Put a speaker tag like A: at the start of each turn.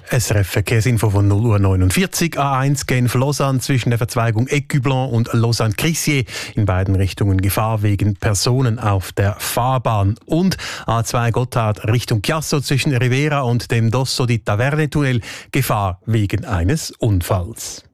A: SRF Verkehrsinfo von 0:49 Uhr. A1 Genf-Lausanne zwischen der Verzweigung Écublens und Lausanne-Crissier. In beiden Richtungen Gefahr wegen Personen auf der Fahrbahn. Und A2 Gotthard Richtung Chiasso zwischen Rivera und dem Dosso di Taverne-Tunnel. Gefahr wegen eines Unfalls.